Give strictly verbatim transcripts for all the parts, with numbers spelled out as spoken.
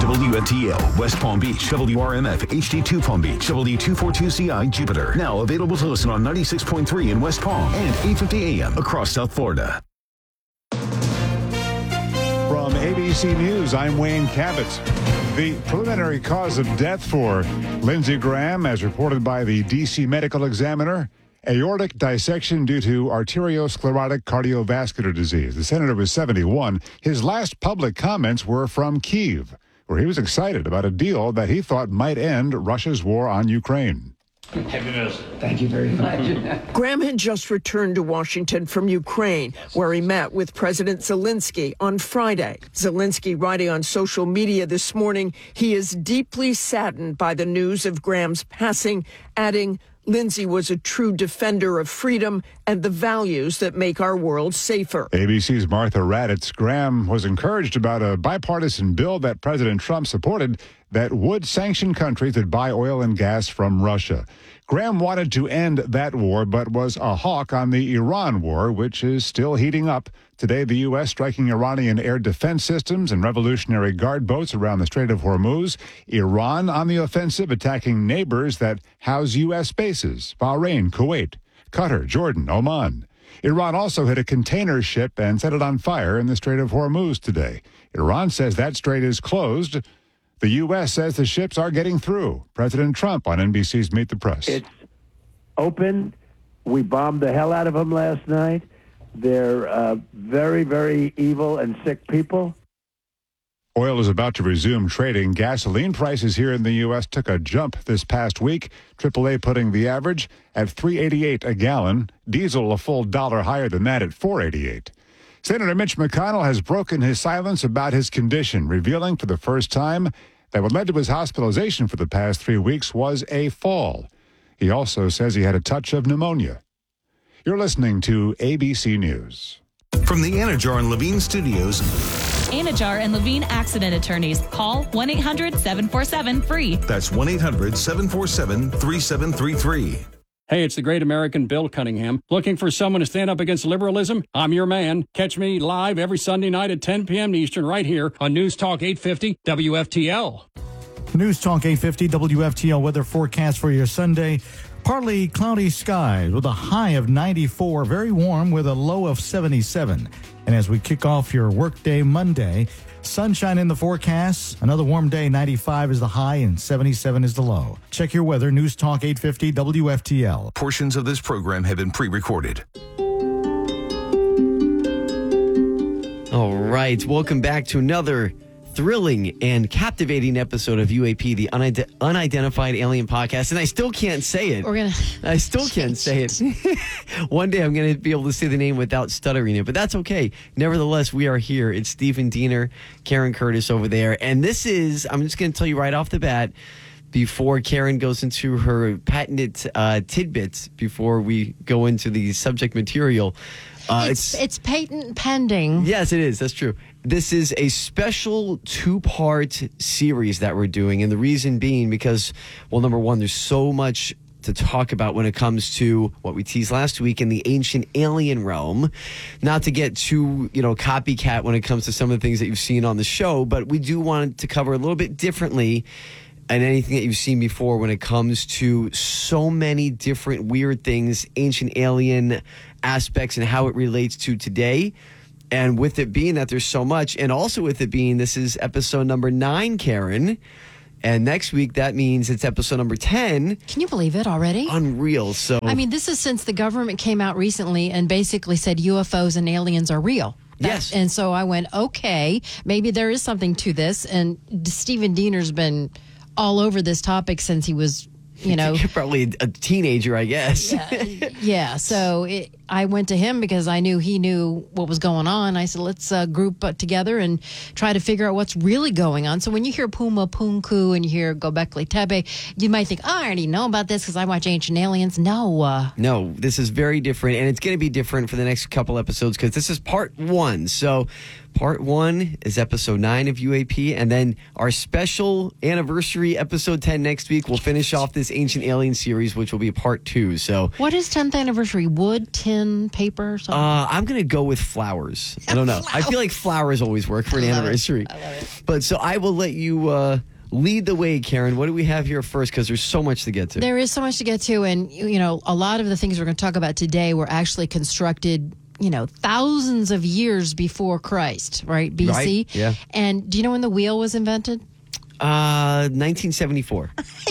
W F T L, West Palm Beach, W R M F, H D two Palm Beach, W two forty-two C I, Jupiter. Now available to listen on ninety-six point three in West Palm and eight fifty A M across South Florida. From A B C News, I'm Wayne Cabot. The preliminary cause of death for Lindsey Graham, as reported by the D C Medical Examiner, aortic dissection due to arteriosclerotic cardiovascular disease. The senator was seventy-one. His last public comments were from Kyiv, where he was excited about a deal that he thought might end Russia's war on Ukraine. Thank you very much. Graham had just returned to Washington from Ukraine, where he met with President Zelensky on Friday. Zelensky writing on social media this morning, he is deeply saddened by the news of Graham's passing, adding, Lindsey was a true defender of freedom and the values that make our world safer. A B C's Martha Raddatz. Graham was encouraged about a bipartisan bill that President Trump supported that would sanction countries that buy oil and gas from Russia. Graham wanted to end that war, but was a hawk on the Iran war, which is still heating up. Today, the U S striking Iranian air defense systems and Revolutionary Guard boats around the Strait of Hormuz. Iran on the offensive, attacking neighbors that house U S bases, Bahrain, Kuwait, Qatar, Jordan, Oman. Iran also hit a container ship and set it on fire in the Strait of Hormuz today. Iran says that strait is closed. The U S says the ships are getting through. President Trump on N B C's Meet the Press. It's open. We bombed the hell out of them last night. They're uh, very, very evil and sick people. Oil is about to resume trading. Gasoline prices here in the U S took a jump this past week. triple A putting the average at three eighty-eight a gallon. Diesel a full dollar higher than that at four eighty-eight. Senator Mitch McConnell has broken his silence about his condition, revealing for the first time that what led to his hospitalization for the past three weeks was a fall. He also says he had a touch of pneumonia. You're listening to A B C News. From the Anajar and Levine Studios. Anajar and Levine Accident Attorneys. Call one eight hundred seven four seven free. That's one eight hundred seven four seven three seven three three. Hey, it's the great American Bill Cunningham. Looking for someone to stand up against liberalism? I'm your man. Catch me live every Sunday night at ten p.m. Eastern right here on News Talk eight fifty W F T L. News Talk eight fifty W F T L weather forecast for your Sunday. Partly cloudy skies with a high of ninety-four, very warm with a low of seventy-seven. And as we kick off your workday Monday, sunshine in the forecast. Another warm day, ninety-five is the high and seventy-seven is the low. Check your weather, News Talk eight fifty W F T L. Portions of this program have been pre-recorded. All right, welcome back to another thrilling and captivating episode of U A P, the Unide- Unidentified Alien Podcast. And I still can't say it. We're gonna. I still can't say it. One day I'm going to be able to say the name without stuttering it, but that's okay. Nevertheless, we are here. It's Stephen Diener, Karen Curtis over there. And this is, I'm just going to tell you right off the bat, before Karen goes into her patented uh, tidbits, before we go into the subject material. Uh, it's, it's it's patent pending. Yes, it is. That's true. This is a special two-part series that we're doing, and the reason being because, well, number one, there's so much to talk about when it comes to what we teased last week in the ancient alien realm. Not to get too, you know, copycat when it comes to some of the things that you've seen on the show, but we do want to cover a little bit differently and anything that you've seen before when it comes to so many different weird things, ancient alien aspects and how it relates to today. And with it being that there's so much, and also with it being this is episode number nine, Karen, and next week that means it's episode number ten. Can you believe it already? Unreal. So I mean, this is since the government came out recently and basically said U F Os and aliens are real. That, yes. And so I went, okay, maybe there is something to this. And Stephen Diener's been all over this topic since he was, you know, probably a teenager, I guess. Yeah. yeah. So it, I went to him because I knew he knew what was going on. I said, let's uh, group uh, together and try to figure out what's really going on. So when you hear Puma Punku and you hear Gobekli Tepe, you might think, oh, I already know about this because I watch Ancient Aliens. No. Uh, no, this is very different, and it's going to be different for the next couple episodes because this is part one. So part one is episode nine of U A P, and then our special anniversary episode ten next week will finish off this Ancient Alien series, which will be part two. So what is tenth anniversary? Wood, tin? tin, paper, something? Uh, I'm going to go with flowers. I don't know. I feel like flowers always work for an anniversary. I love it. But so I will let you uh, lead the way, Karen. What do we have here first? Because there's so much to get to. There is so much to get to. And, you know, a lot of the things we're going to talk about today were actually constructed, you know, thousands of years before Christ, right? B C. Right, yeah. And do you know when the wheel was invented? Uh, nineteen seventy-four.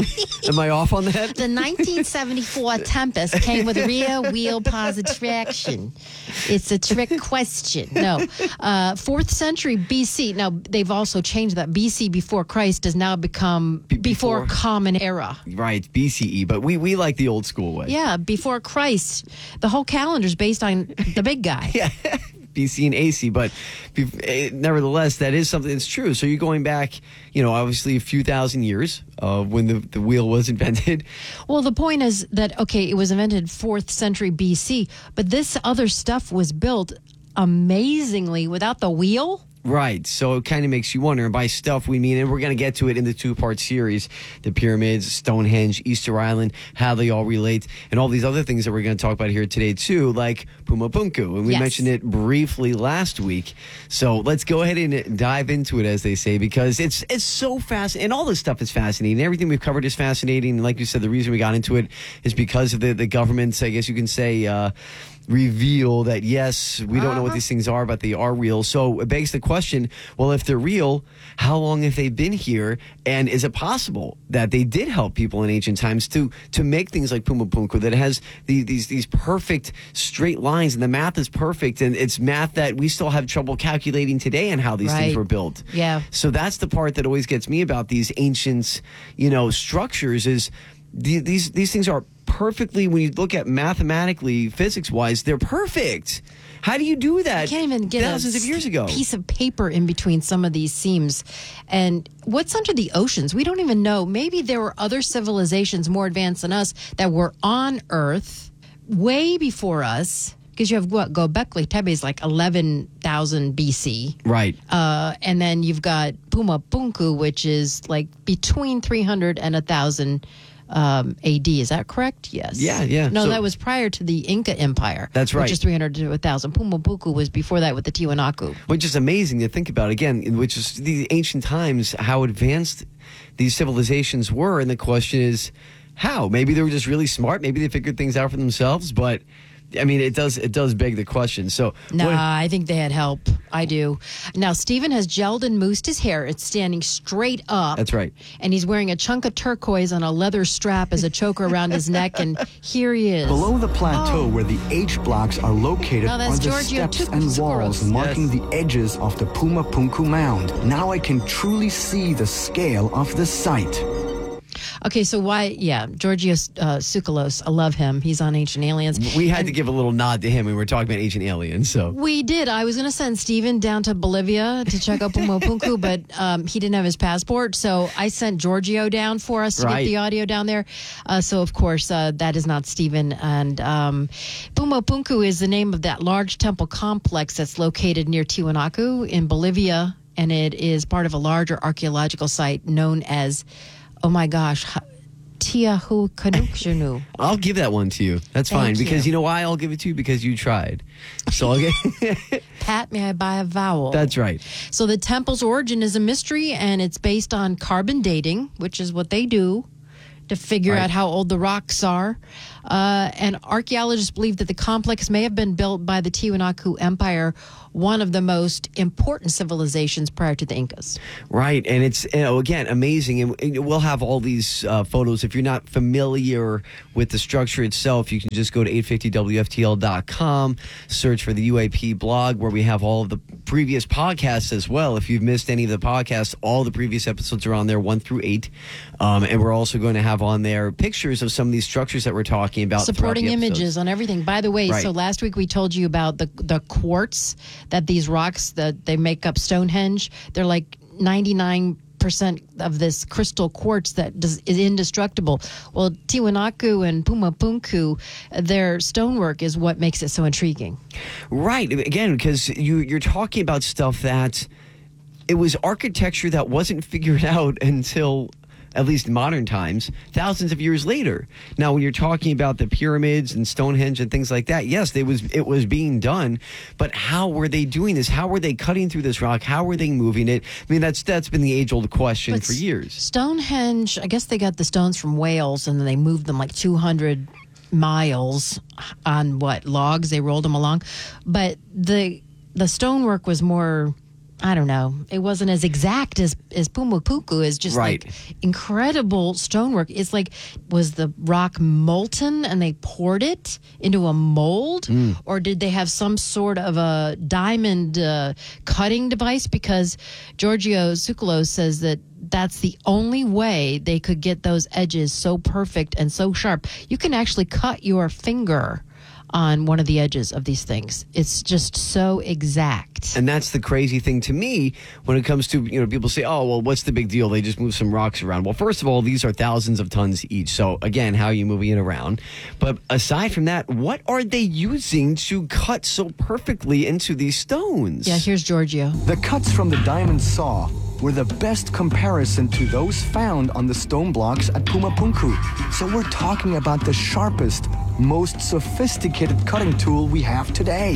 Am I off on that? The nineteen seventy-four Tempest came with rear wheel positive traction. It's a trick question. No. Uh, fourth century B C. Now, they've also changed that. B C, before Christ, has now become B- before, before Common Era. Right, B C E. But we, we like the old school way. Yeah, before Christ. The whole calendar's based on the big guy. Yeah. B C and A C, but eh, nevertheless, that is something that's true. So you're going back, you know, obviously a few thousand years of when the, the wheel was invented. Well, the point is that, okay, it was invented fourth century B C, but this other stuff was built amazingly without the wheel. Right. So it kind of makes you wonder. And by stuff, we mean, and we're going to get to it in the two-part series, the pyramids, Stonehenge, Easter Island, how they all relate, and all these other things that we're going to talk about here today, too, like Puma Punku. And we Yes. mentioned it briefly last week. So let's go ahead and dive into it, as they say, because it's it's so fascinating. And all this stuff is fascinating. Everything we've covered is fascinating. And like you said, the reason we got into it is because of the, the government's, I guess you can say, uh, reveal that, yes, we don't know what these things are, but they are real. So it begs the question, well, if they're real, how long have they been here? And is it possible that they did help people in ancient times to to make things like Puma Punku that has the, these these perfect straight lines, and the math is perfect, and it's math that we still have trouble calculating today and how these Right. things were built. Yeah. So that's the part that always gets me about these ancient, you know, structures is the, these these things are perfectly, when you look at mathematically, physics-wise, they're perfect. How do you do that? You can't even get thousands a of years ago. piece of paper in between some of these seams. And what's under the oceans? We don't even know. Maybe there were other civilizations more advanced than us that were on Earth way before us. Because you have what? Göbekli Tepe is like eleven thousand B C. Right. Uh, and then you've got Puma Punku, which is like between three hundred and one thousand um, A D. Is that correct? Yes. Yeah, yeah. No, So- that was prior to the Inca Empire. That's right. Which is three hundred to one thousand. Puma Punku was before that with the Tiwanaku. Which is amazing to think about, again, which is the ancient times, how advanced these civilizations were. And the question is, how? Maybe they were just really smart. Maybe they figured things out for themselves. But, I mean, it does it does beg the question. So, Nah, what- I think they had help. I do. Now, Stephen has gelled and moosed his hair. It's standing straight up. That's right. And he's wearing a chunk of turquoise on a leather strap as a choker around his neck. And here he is. Below the plateau Oh. where the H blocks are located Oh, that's are the Giorgio steps and walls Tsoukalos. marking Yes. the edges of the Puma Punku mound. Now I can truly see the scale of the site. Okay, so why? Yeah, Giorgio uh, Tsoukalos. I love him. He's on Ancient Aliens. we had to give a little nod to him when we were talking about ancient aliens. So, We did. I was going to send Steven down to Bolivia to check out Puma Punku, but um, he didn't have his passport. So I sent Giorgio down for us to Right. get the audio down there. Uh, so, of course, uh, that is not Steven. And um, Puma Punku is the name of that large temple complex that's located near Tiwanaku in Bolivia. And it is part of a larger archaeological site known as, oh my gosh, Tiahuanacu. I'll give that one to you. That's fine. Thank Because you. you know why? I'll give it to you because you tried. So I'll get. Pat, may I buy a vowel? That's right. So the temple's origin is a mystery, and it's based on carbon dating, which is what they do to figure Right. out how old the rocks are. Uh, and archaeologists believe that the complex may have been built by the Tiwanaku Empire, one of the most important civilizations prior to the Incas. Right, and it's, you know, again, amazing. And and we'll have all these uh, photos. If you're not familiar with the structure itself, you can just go to eight fifty W F T L dot com, search for the U A P blog, where we have all of the previous podcasts as well. If you've missed any of the podcasts, all the previous episodes are on there, one through eight. Um, and we're also going to have on there pictures of some of these structures that we're talking about. throughout Supporting the episodes. images on everything. By the way, Right. so last week we told you about the the quartz that these rocks that they make up Stonehenge. They're like ninety-nine percent of this crystal quartz that does, is indestructible. Well, Tiwanaku and Puma Punku, their stonework is what makes it so intriguing. Right. Again, because you, you're talking about stuff that it was architecture that wasn't figured out until at least in modern times, thousands of years later. Now, when you're talking about the pyramids and Stonehenge and things like that, yes, it was it was being done, but how were they doing this? How were they cutting through this rock? How were they moving it? I mean, that's that's been the age-old question But for years. Stonehenge, I guess they got the stones from Wales and then they moved them like two hundred miles on what, logs? They rolled them along. But the the stonework was more, I don't know, it wasn't as exact as, as Pumapunku is just Right. like incredible stonework. It's like, was the rock molten and they poured it into a mold? Mm. Or did they have some sort of a diamond uh, cutting device? Because Giorgio Tsoukalos says that that's the only way they could get those edges so perfect and so sharp. You can actually cut your finger on one of the edges of these things. It's just so exact. And that's the crazy thing to me when it comes to, you know, people say, oh, well, what's the big deal? They just move some rocks around. Well, first of all, these are thousands of tons each. So, again, how are you moving it around? But aside from that, what are they using to cut so perfectly into these stones? Yeah, here's Giorgio. The cuts from the diamond saw were the best comparison to those found on the stone blocks at Pumapunku. So we're talking about the sharpest, most sophisticated cutting tool we have today.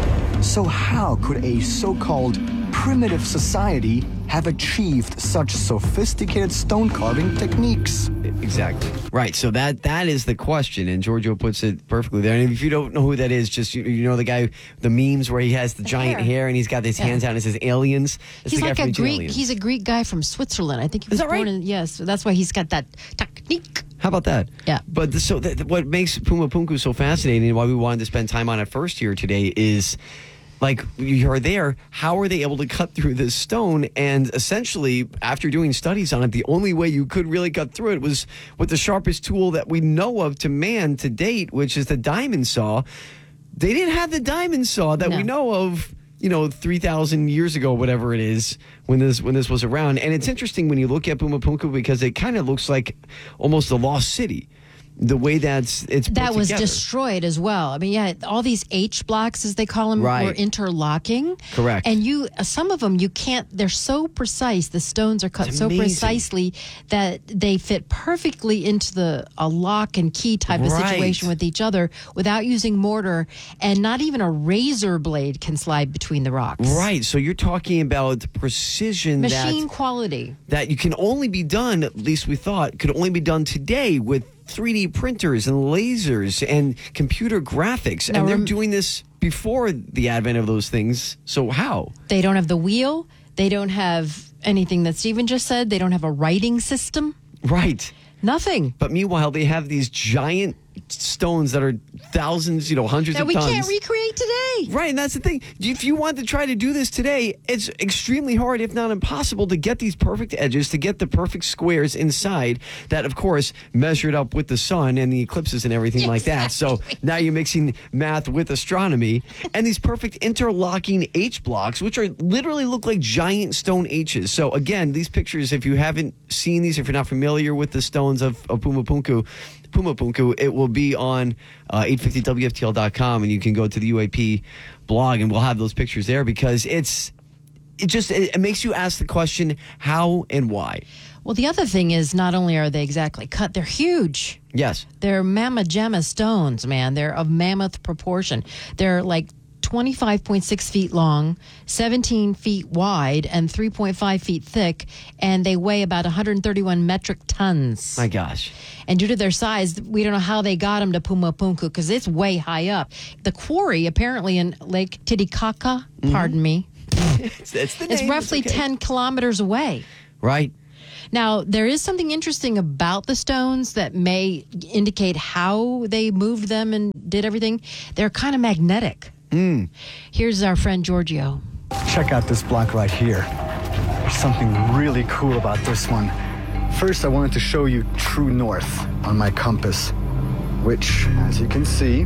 So how could a so-called primitive society have achieved such sophisticated stone carving techniques? Exactly. Right. So that that is the question, and Giorgio puts it perfectly there. And if you don't know who that is, just you, you know the guy, the memes where he has the, The giant hair. hair. and he's got his Yeah. hands out and it says aliens. It's He's the guy like from a Ancient Greek. Aliens. He's a Greek guy from Switzerland. I think he was Is that born right? in. Yes, so that's why he's got that technique. How about that? Yeah. But the, so th- what makes Pumapunku so fascinating, and why we wanted to spend time on it first here today, is like you are there. How are they able to cut through this stone? And essentially, after doing studies on it, the only way you could really cut through it was with the sharpest tool that we know of to man to date, which is the diamond saw. They didn't have the diamond saw that No. we know of, you know, three thousand years ago, whatever it is, when this when this was around. And it's interesting when you look at Pumapunku because it kind of looks like almost a lost city. The way that's it's put That was together. destroyed as well. I mean, yeah, all these H blocks, as they call them, Right. were interlocking. Correct. And you, some of them, you can't. They're so precise. The stones are cut It's so amazing. precisely that they fit perfectly into the a lock and key type of Right. situation with each other without using mortar, and not even a razor blade can slide between the rocks. Right. So you're talking about precision Machine that quality. that you can only be done, at least we thought, could only be done today with three D printers and lasers and computer graphics. Now and they're rem- doing this before the advent of those things. So how? They don't have the wheel. They don't have anything that Stephen just said. They don't have a writing system. Right. Nothing. But meanwhile, they have these giant stones that are thousands, you know, hundreds That of we tons. can't recreate today. Right, and that's the thing. If you want to try to do this today, it's extremely hard, if not impossible, to get these perfect edges, to get the perfect squares inside that, of course, measured up with the sun and the eclipses and everything like that. So now you're mixing math with astronomy. And these perfect interlocking H blocks, which are literally look like giant stone H's. So again, these pictures, if you haven't seen these, if you're not familiar with the stones of, of Pumapunku, Pumapunku, it will be on uh, eight fifty W F T L dot com, and you can go to the U A P blog, and we'll have those pictures there because it's it just it, it makes you ask the question how and why. Well, the other thing is not only are they exactly cut, they're huge. Yes, They're mamma jamma stones, man. They're of mammoth proportion. They're like twenty-five point six feet long, seventeen feet wide, and three point five feet thick, and they weigh about one hundred thirty-one metric tons. my gosh. And due to their size, we don't know how they got them to Pumapunku because it's way high up. The quarry, apparently in Lake Titicaca, pardon me, It's, it's the is name, roughly it's okay. ten kilometers away. Right. Now, there is something interesting about the stones that may indicate how they moved them and did everything. They're kind of magnetic. Mm. Here's our friend Giorgio. Check out this block right here. There's something really cool about this one. First, I wanted to show you true north on my compass, which, as you can see,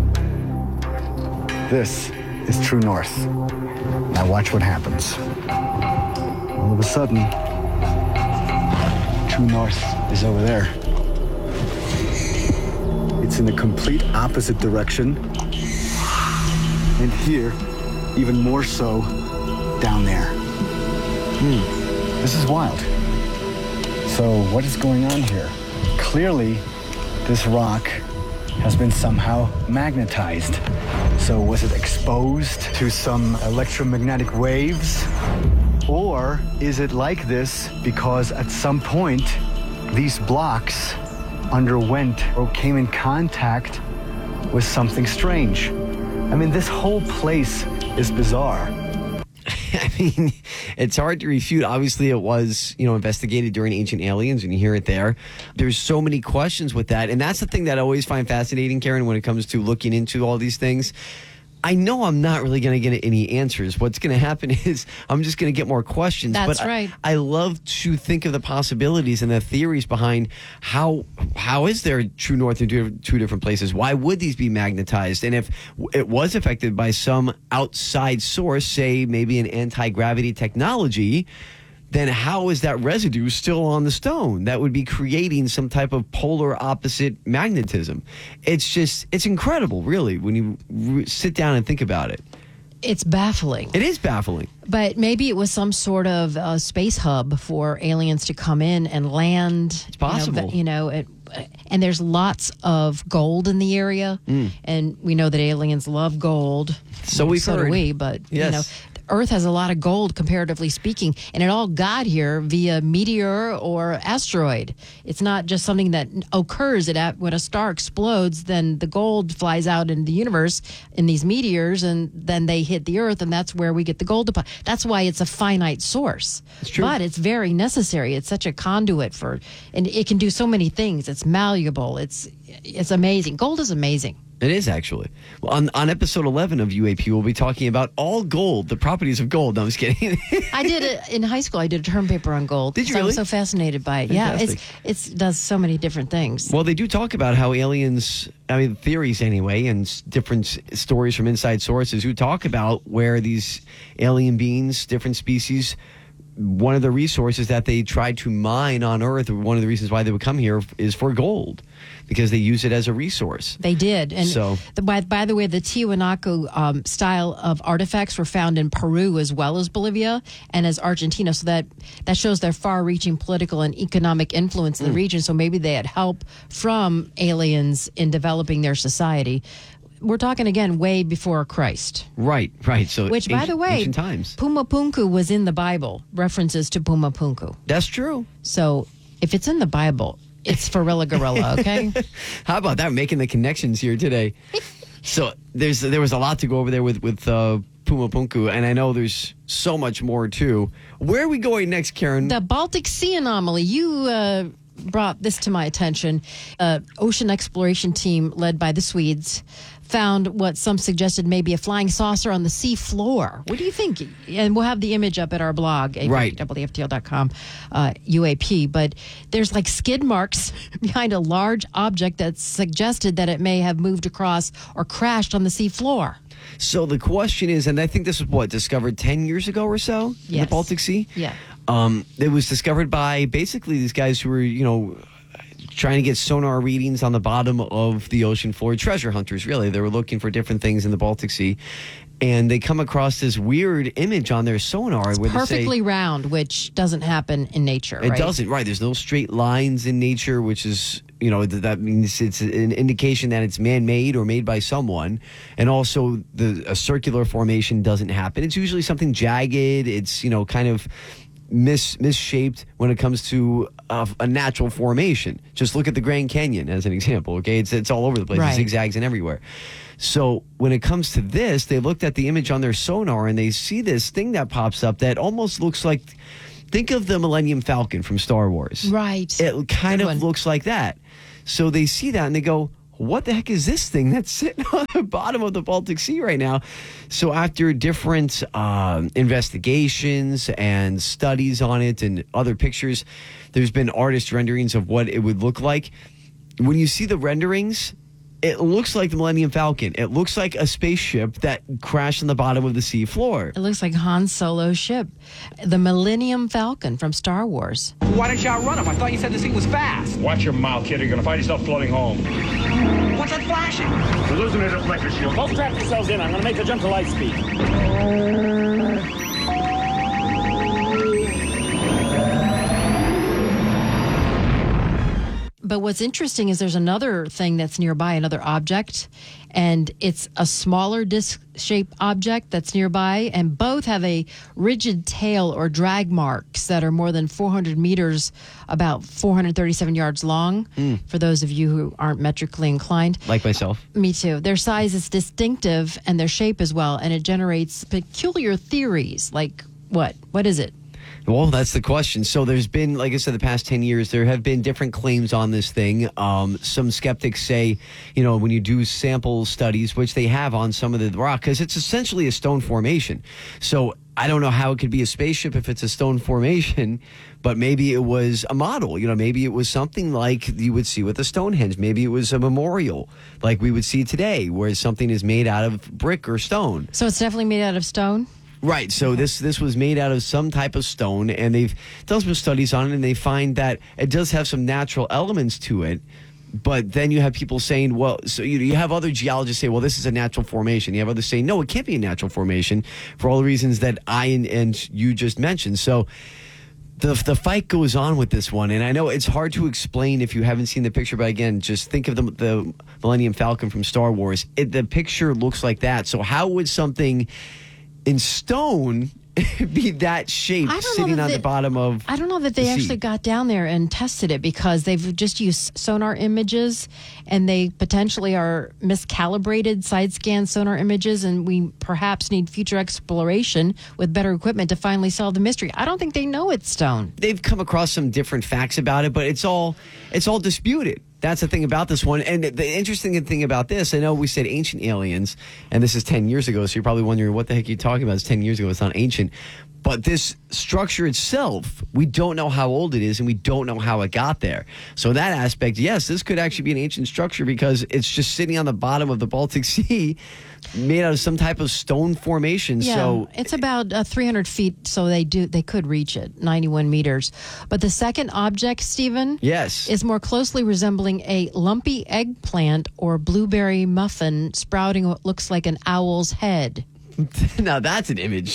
this is true north. Now watch what happens. All of a sudden, true north is over there. It's in the complete opposite direction. And here, even more so, down there. Hmm. This is wild. So what is going on here? Clearly, this rock has been somehow magnetized. So was it exposed to some electromagnetic waves? Or is it like this because at some point these blocks underwent or came in contact with something strange? I mean, this whole place is bizarre. I mean, it's hard to refute. Obviously, it was, you know, investigated during Ancient Aliens, and you hear it there. There's so many questions with that, and that's the thing that I always find fascinating, Karen, when it comes to looking into all these things. I know I'm not really going to get any answers. What's going to happen is I'm just going to get more questions. That's but right. I, I love to think of the possibilities and the theories behind how how is there a true north in two, two different places? Why would these be magnetized? And if it was affected by some outside source, say maybe an anti-gravity technology, then how is that residue still on the stone? That would be creating some type of polar opposite magnetism. It's just, it's incredible, really, when you re- sit down and think about it. It's baffling. It is baffling. But maybe it was some sort of uh, space hub for aliens to come in and land. It's possible. You know, you know it, and there's lots of gold in the area. Mm. And we know that aliens love gold. So we've so heard. do we, but, yes. you know, Earth has a lot of gold, comparatively speaking, and it all got here via meteor or asteroid. It's not just something that occurs at, when a star explodes, then the gold flies out into the universe in these meteors, and then they hit the Earth, and that's where we get the gold deposit. That's why it's a finite source. It's true. But it's very necessary. It's such a conduit for, and it can do so many things. It's malleable. It's it's amazing. Gold is amazing. It is, actually. Well, on, on episode eleven of U A P, we'll be talking about all gold, the properties of gold. No, I'm just kidding. I did it in high school. I did a term paper on gold. Did you really? really? I was so fascinated by it. Fantastic. Yeah, it's it's does so many different things. Well, they do talk about how aliens, I mean, theories anyway, and s- different s- stories from inside sources who talk about where these alien beings, different species, one of the resources that they tried to mine on Earth, one of the reasons why they would come here is for gold, because they use it as a resource. They did. And So- the, by, by the way, the Tiwanaku um, style of artifacts were found in Peru as well as Bolivia and as Argentina. So that, that shows their far-reaching political and economic influence in the Mm. region. So maybe they had help from aliens in developing their society. We're talking, again, way before Christ. Right, right. So, Which, by ancient- the way, ancient times. Pumapunku was in the Bible, references to Pumapunku. That's true. So if it's in the Bible, it's Farilla Gorilla, okay? How about that? Making the connections here today. So there's there was a lot to go over there with with uh, Pumapunku, and I know there's so much more too. Where are we going next, Karen? The Baltic Sea anomaly. You uh, brought this to my attention. Uh, ocean exploration team led by the Swedes found what some suggested may be a flying saucer on the sea floor. What do you think? And we'll have the image up at our blog, Right. W F T L dot com, uh, U A P. But there's like skid marks behind a large object that suggested that it may have moved across or crashed on the sea floor. So the question is, and I think this was what, discovered ten years ago or so in the Yes. Baltic Sea? Yeah. Um, it was discovered by basically these guys who were, you know, trying to get sonar readings on the bottom of the ocean floor. Treasure hunters, really. They were looking for different things in the Baltic Sea. And they come across this weird image on their sonar where Perfectly they say, round, which doesn't happen in nature, it right? doesn't, right. There's no straight lines in nature, which is, you know, th- that means it's an indication that it's man-made or made by someone. And also, the a circular formation doesn't happen. It's usually something jagged. It's, you know, kind of mis misshaped when it comes to uh, a natural formation. Just look at the Grand Canyon as an example, okay? It's, it's all over the place. Right. It zigzags and everywhere. So when it comes to this, they looked at the image on their sonar and they see this thing that pops up that almost looks like, think of the Millennium Falcon from Star Wars. Right. It kind Good of one. looks like that. So they see that and they go, what the heck is this thing that's sitting on the bottom of the Baltic Sea right now? So after different um, investigations and studies on it and other pictures, there's been artist renderings of what it would look like. When you see the renderings, it looks like the Millennium Falcon. It looks like a spaceship that crashed on the bottom of the sea floor. It looks like Han Solo's ship, the Millennium Falcon from Star Wars. Why don't you outrun him? I thought you said this thing was fast. Watch your mouth, kid. You're gonna find yourself floating home. What's that flashing? We're losing a deflector shield. Both strap yourselves in. I'm gonna make the jump to light speed. But what's interesting is there's another thing that's nearby, another object, and it's a smaller disc-shaped object that's nearby, and both have a rigid tail or drag marks that are more than four hundred meters, about four hundred thirty-seven yards long, Mm. for those of you who aren't metrically inclined. Like myself. Me too. Their size is distinctive and their shape as well, and it generates peculiar theories. Like what? What is it? Well, that's the question. So there's been, like I said, the past ten years, there have been different claims on this thing. Um, some skeptics say, you know, when you do sample studies, which they have on some of the rock, because it's essentially a stone formation. So I don't know how it could be a spaceship if it's a stone formation, but maybe it was a model. You know, maybe it was something like you would see with a Stonehenge. Maybe it was a memorial like we would see today, where something is made out of brick or stone. So it's definitely made out of stone? Right. So this this was made out of some type of stone, and they've done some studies on it, and they find that it does have some natural elements to it. But then you have people saying, well, so you, you have other geologists say, well, this is a natural formation. You have others saying, no, it can't be a natural formation for all the reasons that I and, and you just mentioned. So the the fight goes on with this one, and I know it's hard to explain if you haven't seen the picture, but again, just think of the, the Millennium Falcon from Star Wars. It, the picture looks like that. So how would something in stone be that shape sitting that on they, the bottom of I don't know that they the actually sea? got down there and tested it, because they've just used sonar images, and they potentially are miscalibrated side scan sonar images, and we perhaps need future exploration with better equipment to finally solve the mystery. I don't think they know it's stone. They've come across some different facts about it, but it's all it's all disputed. That's the thing about this one. And the interesting thing about this, I know we said ancient aliens, and this is ten years ago, so you're probably wondering, what the heck are you talking about? It's ten years ago. It's not ancient. But this structure itself, we don't know how old it is, and we don't know how it got there. So that aspect, yes, this could actually be an ancient structure, because it's just sitting on the bottom of the Baltic Sea, made out of some type of stone formation. Yeah, so it's about uh, three hundred feet, so they do they could reach it, ninety-one meters. But the second object, Stephen, yes, is more closely resembling a lumpy eggplant or blueberry muffin sprouting what looks like an owl's head. Now that's an image.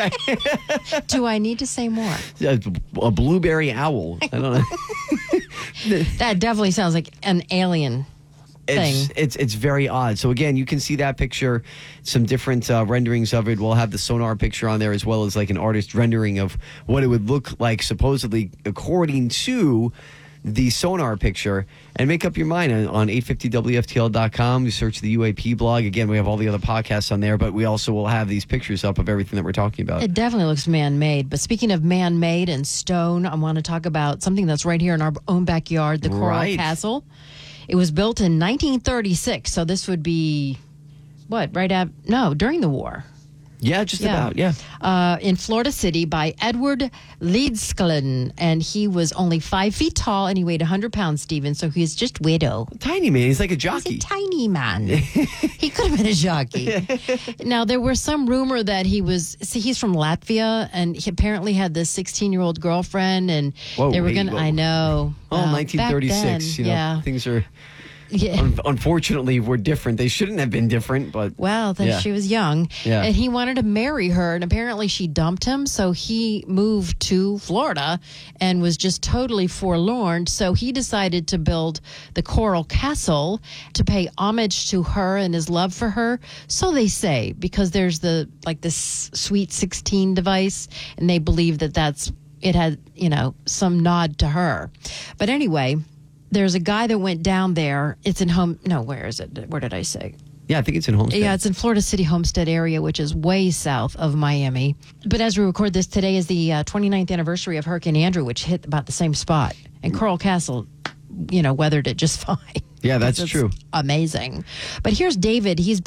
Do I need to say more? A blueberry owl. I don't know. That definitely sounds like an alien thing. It's, it's it's very odd. So again, you can see that picture, some different uh, renderings of it. We'll have the sonar picture on there, as well as like an artist rendering of what it would look like, supposedly according to the sonar picture. And make up your mind on, on eight fifty W F T L dot com. You search the U A P blog. Again, we have all the other podcasts on there, but we also will have these pictures up of everything that we're talking about. It definitely looks man-made. But speaking of man-made and stone, I want to talk about something that's right here in our own backyard, the Coral Right. Castle. It was built in nineteen thirty-six, so this would be, what, right at, no, during the war. Yeah, just Yeah. about, yeah. Uh, in Florida City by Edward Leedskallen, and he was only five feet tall, and he weighed one hundred pounds, Stephen, so he's just widow. Tiny man, he's like a jockey. He's a tiny man. He could have been a jockey. Now, there was some rumor that he was, see, he's from Latvia, and he apparently had this sixteen-year-old girlfriend, and Whoa, they were wait, going to, whoa. I know. Oh, Well, nineteen thirty-six. back then, you know, yeah. things are Yeah. un- unfortunately were different. They shouldn't have been different, but Well, then yeah. she was young, Yeah. and he wanted to marry her, and apparently she dumped him, so he moved to Florida and was just totally forlorn. So he decided to build the Coral Castle to pay homage to her and his love for her. So they say, because there's the like this Sweet sixteen device, and they believe that that's it had you know some nod to her. But anyway. There's a guy that went down there. It's in home. No, where is it? Where did I say? Yeah, I think it's in Homestead. Yeah, it's in Florida City Homestead area, which is way south of Miami. But as we record this, today is the uh, twenty-ninth anniversary of Hurricane Andrew, which hit about the same spot. And Coral Castle, you know, weathered it just fine. Yeah, that's It's true. Amazing. But here's David. He's